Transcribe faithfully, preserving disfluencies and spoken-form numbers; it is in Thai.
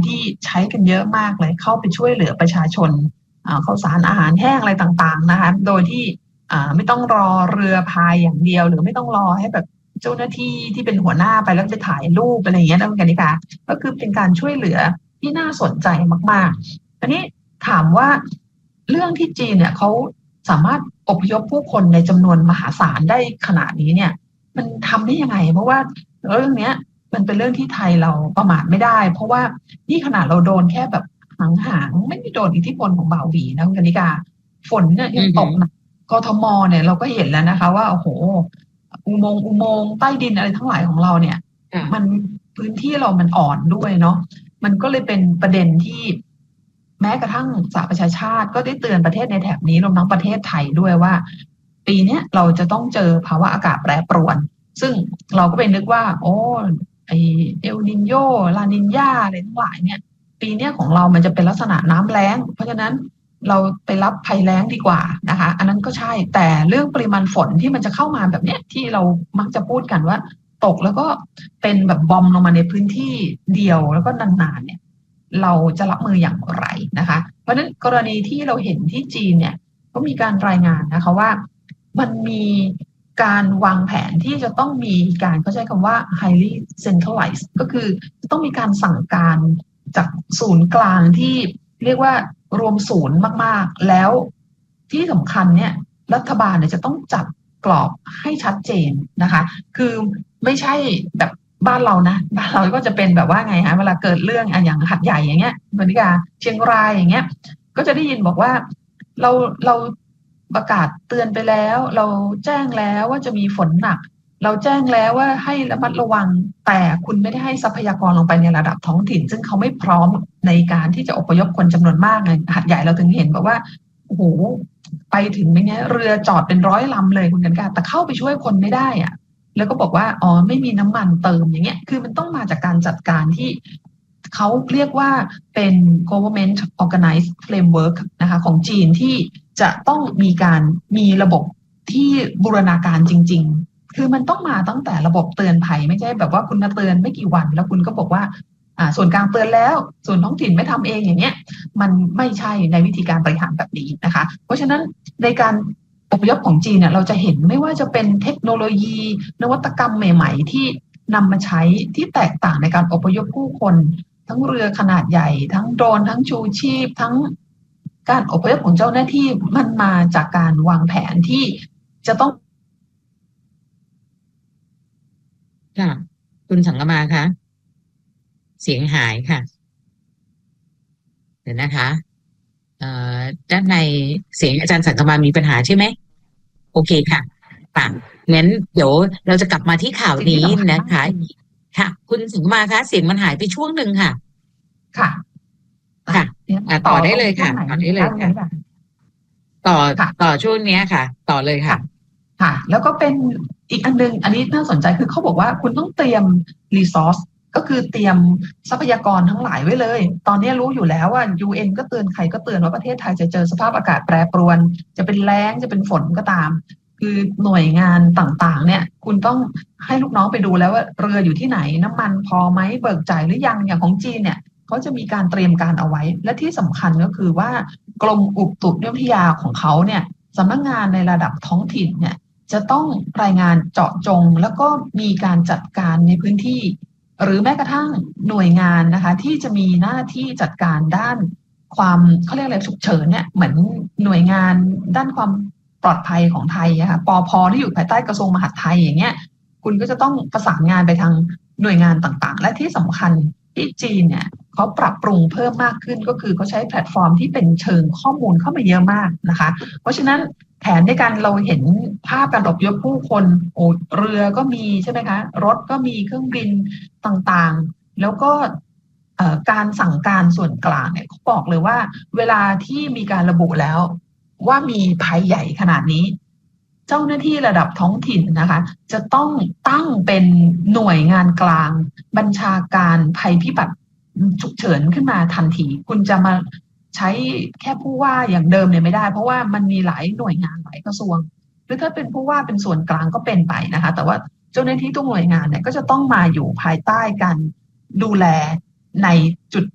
ที่ใช้กันเยอะมากเลยเข้าไปช่วยเหลือประชาชนข้าวสารอาหารแห้งอะไรต่างๆนะคะโดยที่ไม่ต้องรอเรือพายอย่างเดียวหรือไม่ต้องรอให้แบบเจ้าหน้าที่ที่เป็นหัวหน้าไปแล้วไปถ่ายรูปอะไรอย่างเงี้ยนะคุณกนิกาก็คือเป็นการช่วยเหลือที่น่าสนใจมากๆอันนี้ถามว่าเรื่องที่จีนเนี่ยเขาสามารถอพยพผู้คนในจำนวนมหาศาลได้ขนาดนี้เนี่ยมันทำได้ยังไงเพราะว่าเรื่องเนี้ยมันเป็นเรื่องที่ไทยเราประมาทไม่ได้เพราะว่านี่ขนาดเราโดนแค่แบบหางๆไม่ได้โดนอิทธิพลของบ่าวหวีนะคุณกนิกาฝนเนี่ยยังตกหนักกทมเนี่ยเราก็เห็นแล้วนะคะว่าโอ้โหอุโมงค์อุโมงค์ใต้ดินอะไรทั้งหลายของเราเนี่ยมันพื้นที่เรามันอ่อนด้วยเนาะมันก็เลยเป็นประเด็นที่แม้กระทั่งสหประชาชาติก็ได้เตือนประเทศในแถบนี้รวมทั้งประเทศไทยด้วยว่าปีนี้เราจะต้องเจอภาวะอากาศแปรปรวนซึ่งเราก็ไปนึกว่าโอ้ไอเอลนิโญลานิญาอะไรทั้งหลายเนี่ยปีนี้ของเรามันจะเป็นลักษณะน้ำแล้งเพราะฉะนั้นเราไปรับภัยแล้งดีกว่านะคะอันนั้นก็ใช่แต่เรื่องปริมาณฝนที่มันจะเข้ามาแบบเนี้ยที่เรามักจะพูดกันว่าตกแล้วก็เป็นแบบบอมลงมาในพื้นที่เดียวแล้วก็นานๆเนี่ยเราจะรับมืออย่างไรนะคะเพราะฉะนั้นกรณีที่เราเห็นที่จีนเนี่ยก็มีการรายงานนะคะว่ามันมีการวางแผนที่จะต้องมีการเขาใช้คำว่า highly centralized ก็คือจะต้องมีการสั่งการจากศูนย์กลางที่เรียกว่ารวมศูนย์มากๆแล้วที่สำคัญเนี่ยรัฐบาลเนี่ยจะต้องจัดกรอบให้ชัดเจนนะคะคือไม่ใช่แบบบ้านเรานะบ้านเราก็จะเป็นแบบว่าไงฮะเวลาเกิดเรื่องอย่างหัดใหญ่อย่างเงี้ยบรรยากาศเชียงรายอย่างเงี้ยก็จะได้ยินบอกว่าเราเราประกาศเตือนไปแล้วเราแจ้งแล้วว่าจะมีฝนหนักเราแจ้งแล้วว่าให้ระมัดระวังแต่คุณไม่ได้ให้ทรัพยากรลงไปในระดับท้องถิ่นซึ่งเขาไม่พร้อมในการที่จะอพยพคนจำนวนมากไงหัดใหญ่เราถึงเห็นแบบว่าโอ้โหไปถึงไม่เงี้ยเรือจอดเป็นร้อยลำเลยคุณกันกาแต่เข้าไปช่วยคนไม่ได้อ่ะแล้วก็บอกว่าอ๋อไม่มีน้ำมันเติมอย่างเงี้ยคือมันต้องมาจากการจัดการที่เขาเรียกว่าเป็น government organized framework นะคะของจีนที่จะต้องมีการมีระบบที่บูรณาการจริงๆคือมันต้องมาตั้งแต่ระบบเตือนภัยไม่ใช่แบบว่าคุณมาเตือนไม่กี่วันแล้วคุณก็บอกว่าอ่าส่วนกลางเตือนแล้วส่วนท้องถิ่นไม่ทำเองอย่างเงี้ยมันไม่ใช่ในวิธีการบริหารแบบนี้นะคะเพราะฉะนั้นในการอพยพของจีนเนี่ยเราจะเห็นไม่ว่าจะเป็นเทคโนโลยีนวัตกรรมใหม่ๆที่นำมาใช้ที่แตกต่างในการอพยพผู้คนทั้งเรือขนาดใหญ่ทั้งโดรนทั้งชูชีพทั้งการอพยพของเจ้าหน้าที่มันมาจากการวางแผนที่จะต้องค่ะคุณสังกมาคะเสียงหายค่ะเดี๋ยวนะคะเอ่อด้านในเสียงอาจารย์สังกมามีปัญหาใช่ไหมโอเคค่ะค่ะงั้นเดี๋ยวเราจะกลับมาที่ข่าวนี้นะคะค่ะคุณสังกมาคะเสียงมันหายไปช่วงหนึ่งค่ะค่ะค่ะต่อได้เลยค่ะต่อได้เลยค่ะต่อต่อช่วงนี้ค่ะต่อเลยค่ะค่ะแล้วก็เป็นอีกอันนึงอันนี้น่าสนใจคือเขาบอกว่าคุณต้องเตรียมรีซอสก็คือเตรียมทรัพยากรทั้งหลายไว้เลยตอนนี้รู้อยู่แล้วว่า ยู เอ็น ก็เตือนใครก็เตือนว่าประเทศไทยจะเจอสภาพอากาศแปรปรวนจะเป็นแล้งจะเป็นฝนก็ตามคือหน่วยงานต่างๆเนี่ยคุณต้องให้ลูกน้องไปดูแล้วว่าเรืออยู่ที่ไหนน้ำมันพอไหมเบิกจ่ายหรือยังอย่างของจีนเนี่ยเขาจะมีการเตรียมการเอาไว้และที่สำคัญก็คือว่ากรมอุตุนิยมวิทยาของเขาเนี่ยสำนักงานในระดับท้องถิ่นเนี่ยจะต้องรายงานเจาะจงแล้วก็มีการจัดการในพื้นที่หรือแม้กระทั่งหน่วยงานนะคะที่จะมีหน้าที่จัดการด้านความเขาเรียกอะไรฉุกเฉินเนี่ยเหมือนหน่วยงานด้านความปลอดภัยของไทยอะค่ะปภ.ที่อยู่ภายใต้กระทรวงมหาดไทยอย่างเงี้ยคุณก็จะต้องประสานงานไปทางหน่วยงานต่างๆและที่สำคัญที่จีนเนี่ยเขาปรับปรุงเพิ่มมากขึ้นก็คือเขาใช้แพลตฟอร์มที่เป็นเชิงข้อมูลเข้ามาเยอะมากนะคะเพราะฉะนั้นแผนในการเราเห็นภาพการอพยพผู้คนโอ้เรือก็มีใช่ไหมคะรถก็มีเครื่องบินต่างๆแล้วก็การสั่งการส่วนกลางเนี่ยเขาบอกเลยว่าเวลาที่มีการระบุแล้วว่ามีภัยใหญ่ขนาดนี้เจ้าหน้าที่ระดับท้องถิ่นนะคะจะต้องตั้งเป็นหน่วยงานกลางบัญชาการภัยพิบัติฉุกเฉินขึ้นมาทันทีคุณจะมาใช้แค่ผู้ว่าอย่างเดิมเนี่ยไม่ได้เพราะว่ามันมีหลายหน่วยงานหลายกระทรวงหรือถ้าเป็นผู้ว่าเป็นส่วนกลางก็เป็นไปนะคะแต่ว่าเจ้าหน้าที่ทุกหน่วยงานเนี่ยก็จะต้องมาอยู่ภายใต้การดูแลในจุด